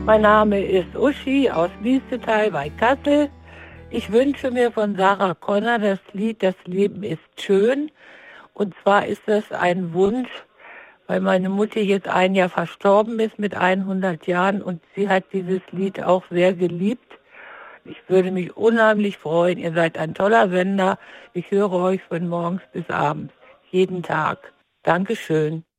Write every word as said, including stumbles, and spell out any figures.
Mein Name ist Uschi aus Liestetal bei Kassel. Ich wünsche mir von Sarah Connor das Lied "Das Leben ist schön". Und zwar ist das ein Wunsch, weil meine Mutter jetzt ein Jahr verstorben ist mit hundert Jahren und sie hat dieses Lied auch sehr geliebt. Ich würde mich unheimlich freuen. Ihr seid ein toller Sender. Ich höre euch von morgens bis abends, jeden Tag. Dankeschön.